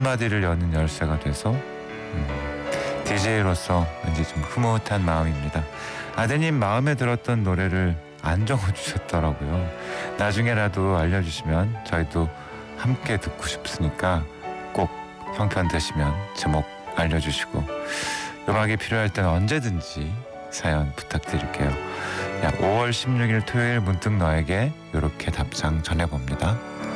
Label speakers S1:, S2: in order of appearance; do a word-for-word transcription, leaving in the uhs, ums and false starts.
S1: 한마디를 여는 열쇠가 돼서 음, 디제이로서 왠지 좀 흐뭇한 마음입니다. 아드님 마음에 들었던 노래를 안 적어주셨더라고요. 나중에라도 알려주시면 저희도 함께 듣고 싶으니까 꼭 형편 되시면 제목 알려주시고 음악이 필요할 때는 언제든지 사연 부탁드릴게요. 오월 십육일 토요일 문득 너에게 이렇게 답장 전해봅니다.